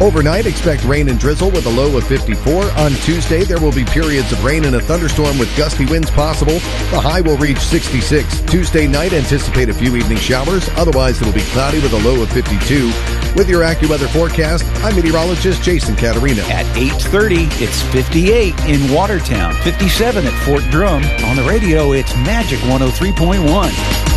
Overnight, expect rain and drizzle with a low of 54. On Tuesday, there will be periods of rain and a thunderstorm with gusty winds possible. The high will reach 66. Tuesday night, anticipate a few evening showers. Otherwise, it'll be cloudy with a low of 52. With your AccuWeather forecast, I'm meteorologist Jason Caterina. At 8:30, it's 58 in Watertown, 57 at Fort Drum. On the radio, it's Magic 103.1.